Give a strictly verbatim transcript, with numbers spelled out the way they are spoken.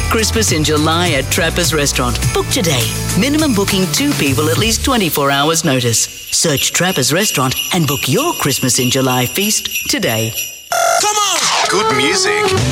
Christmas in July at Trappers Restaurant. Book today. Minimum booking two people, at least twenty-four hours notice. Search Trappers Restaurant and book your Christmas in July feast today. Come on! Good music.